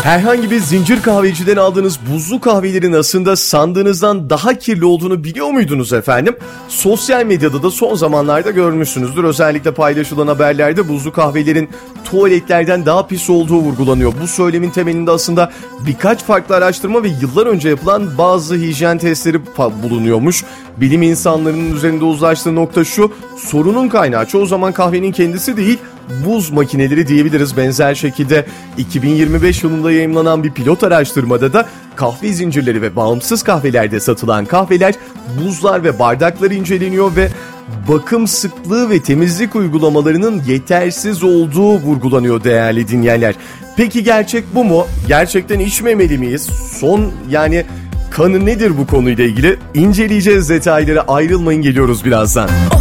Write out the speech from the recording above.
Herhangi bir zincir kahveciden aldığınız buzlu kahvelerin aslında sandığınızdan daha kirli olduğunu biliyor muydunuz efendim? Sosyal medyada da son zamanlarda görmüşsünüzdür. Özellikle paylaşılan haberlerde buzlu kahvelerin tuvaletlerden daha pis olduğu vurgulanıyor. Bu söylemin temelinde aslında birkaç farklı araştırma ve yıllar önce yapılan bazı hijyen testleri bulunuyormuş. Bilim insanlarının üzerinde uzlaştığı nokta şu: sorunun kaynağı çoğu zaman kahvenin kendisi değil, buz makineleri diyebiliriz. Benzer şekilde 2025 yılında yayımlanan bir pilot araştırmada da kahve zincirleri ve bağımsız kahvelerde satılan kahveler, buzlar ve bardakları inceleniyor ve bakım sıklığı ve temizlik uygulamalarının yetersiz olduğu vurgulanıyor değerli dinleyenler. Peki gerçek bu mu? Gerçekten içmemeli miyiz? Kanı nedir bu konuyla ilgili? İnceleyeceğiz detayları, ayrılmayın, geliyoruz birazdan.